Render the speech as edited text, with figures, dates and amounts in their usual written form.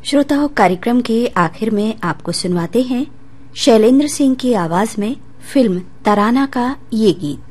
श्रोताओं, कार्यक्रम के आखिर में आपको सुनवाते हैं शैलेंद्र सिंह की आवाज में फिल्म तराना का ये गीत।